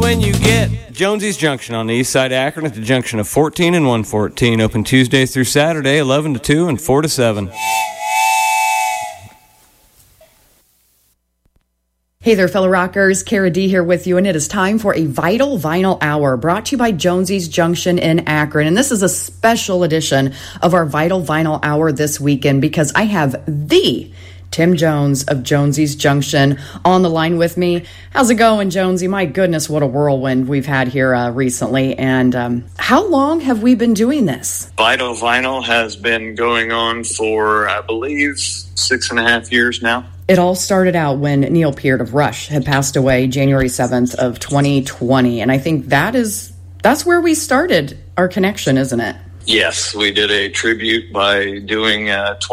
when you get Jonesy's Junction on the east side of Akron at the junction of 14 and 114. Open Tuesday through Saturday, 11 to 2 and 4 to 7. Hey there, fellow rockers. Cara D here with you, and it is time for a Vital Vinyl Hour brought to you by Jonesy's Junction in Akron. And this is a special edition of our Vital Vinyl Hour this weekend because I have the Tim Jones of Jonesy's Junction on the line with me. How's it going, Jonesy? My goodness, what a whirlwind we've had here recently. And how long have we been doing this? Vital Vinyl has been going on for, I believe, 6.5 years now. It all started out when Neil Peart of Rush had passed away January 7th of 2020. And I think that's where we started our connection, isn't it? Yes, we did a tribute by doing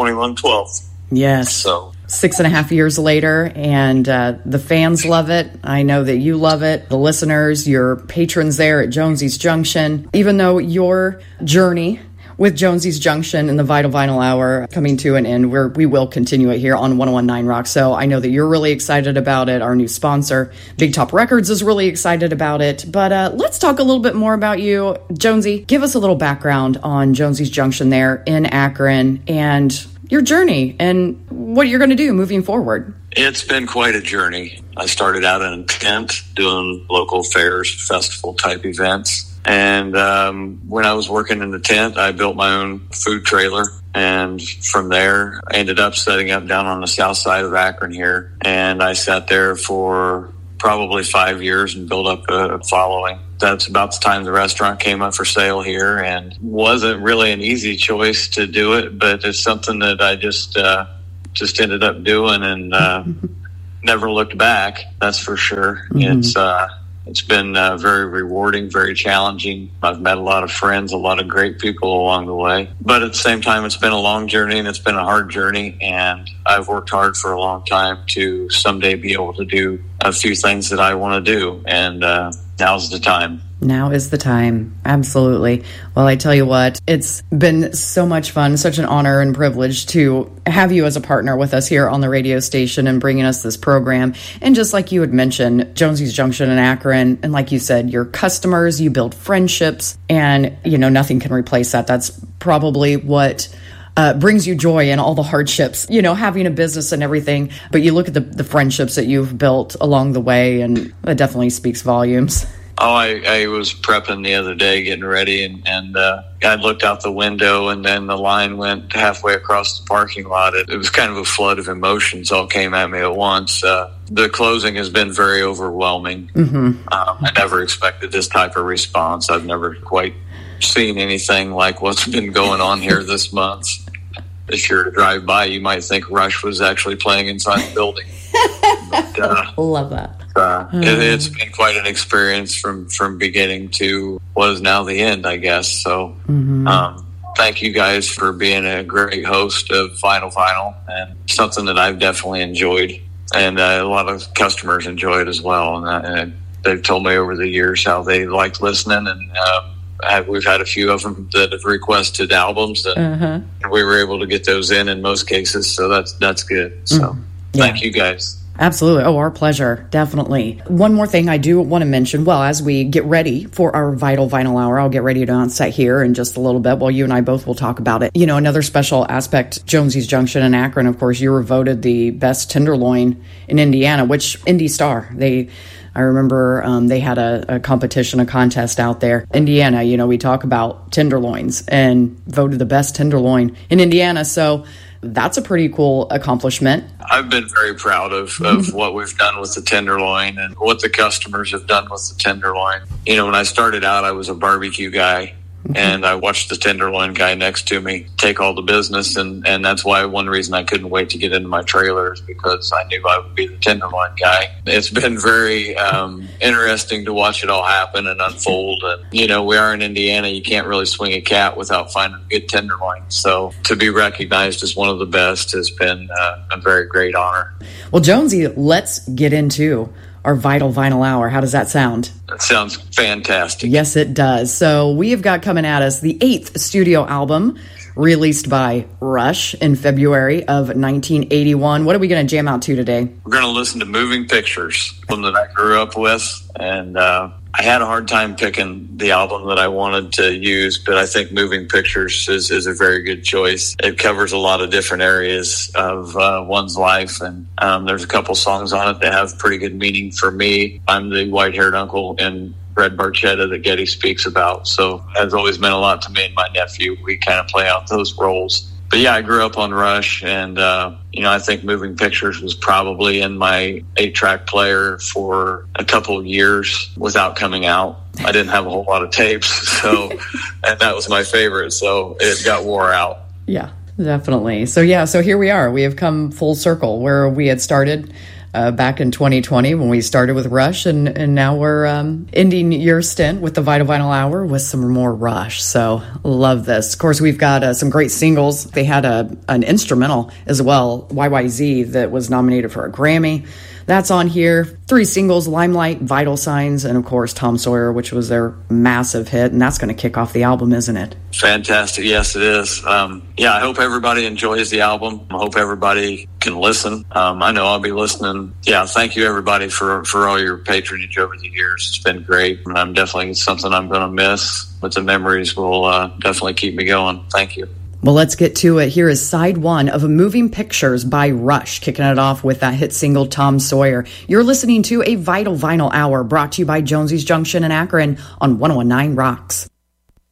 2112. Yes. So 6.5 years later, and the fans love it. I know that you love it. The listeners, your patrons there at Jonesy's Junction. Even though your journey with Jonesy's Junction and the Vital Vinyl Hour coming to an end, we will continue it here on 101.9 Rock. So I know that you're really excited about it. Our new sponsor, Big Top Records, is really excited about it. But let's talk a little bit more about you. Jonesy, give us a little background on Jonesy's Junction there in Akron and your journey and what you're going to do moving forward. It's been quite a journey. I started out in a tent doing local fairs, festival type events. And when I was working in the tent, I built my own food trailer. And from there, I ended up setting up down on the south side of Akron here. And I sat there for probably 5 years and built up a following. That's about the time the restaurant came up for sale here, and wasn't really an easy choice to do it, but it's something that I just ended up doing and never looked back. That's for sure. Mm-hmm. It's been very rewarding, very challenging. I've met a lot of friends, a lot of great people along the way. But at the same time, it's been a long journey and it's been a hard journey. And I've worked hard for a long time to someday be able to do a few things that I want to do. And now's the time. Now is the time. Absolutely. Well, I tell you what, it's been so much fun, such an honor and privilege to have you as a partner with us here on the radio station and bringing us this program. And just like you had mentioned, Jonesy's Junction in Akron, and like you said, your customers, you build friendships, and, nothing can replace that. That's probably what brings you joy in all the hardships, having a business and everything. But you look at the friendships that you've built along the way, and that definitely speaks volumes. Oh, I was prepping the other day, getting ready, and I looked out the window, and then the line went halfway across the parking lot. It was kind of a flood of emotions all came at me at once. The closing has been very overwhelming. Mm-hmm. I never expected this type of response. I've never quite seen anything like what's been going on here this month. If you're to drive by, you might think Rush was actually playing inside the building. But, love that. It's been quite an experience from beginning to what is now the end, I guess. So thank you guys for being a great host of Vinyl, and something that I've definitely enjoyed. And a lot of customers enjoy it as well. And they've told me over the years how they liked listening, and we've had a few of them that have requested albums, and we were able to get those in most cases. So that's good. So thank you guys. Absolutely. Oh, our pleasure. Definitely. One more thing I do want to mention. Well, as we get ready for our Vital Vinyl Hour, I'll get ready to announce that here in just a little bit. Well, you and I both will talk about it. Another special aspect, Jonesy's Junction in Akron, of course, you were voted the best tenderloin in Indiana, which Indy Star, I remember they had a competition, a contest out there. Indiana, we talk about tenderloins and voted the best tenderloin in Indiana. So that's a pretty cool accomplishment. I've been very proud of what we've done with the tenderloin and what the customers have done with the tenderloin. When I started out, I was a barbecue guy. And I watched the tenderloin guy next to me take all the business, and that's why one reason I couldn't wait to get into my trailer is because I knew I would be the tenderloin guy. It's been very interesting to watch it all happen and unfold. And, we are in Indiana. You can't really swing a cat without finding a good tenderloin. So to be recognized as one of the best has been a very great honor. Well, Jonesy, let's get into our Vital Vinyl Hour. How does that sound? That sounds fantastic. Yes, it does. So we have got coming at us the 8th studio album released by Rush in February of 1981. What are we going to jam out to today? We're going to listen to Moving Pictures, one that I grew up with, and I had a hard time picking the album that I wanted to use, but I think Moving Pictures is a very good choice. It covers a lot of different areas of one's life, and there's a couple songs on it that have pretty good meaning for me. I'm the white-haired uncle in Red Barchetta that Geddy speaks about, so that's always meant a lot to me and my nephew. We kind of play out those roles. But yeah, I grew up on Rush, and I think Moving Pictures was probably in my 8-track player for a couple of years without coming out. I didn't have a whole lot of tapes, so and that was my favorite, so it got wore out. Yeah, definitely. So here we are. We have come full circle where we had started back in 2020 when we started with Rush, and now we're ending your stint with the Vital Vinyl Hour with some more Rush. So love this. Of course, we've got some great singles. They had an instrumental as well, YYZ, that was nominated for a Grammy. That's on here. 3 singles, Limelight, Vital Signs, and of course Tom Sawyer, which was their massive hit, and that's going to kick off the album, isn't it? Fantastic. Yes, it is. I hope everybody enjoys the album. I hope everybody can listen. I know I'll be listening. Yeah, thank you everybody for all your patronage over the years. It's been great. I'm definitely something I'm going to miss, but the memories will definitely keep me going. Thank you. Well, let's get to it. Here is side 1 of Moving Pictures by Rush, kicking it off with that hit single, Tom Sawyer. You're listening to a Vital Vinyl Hour brought to you by Jonesy's Junction in Akron on 101.9 Rocks.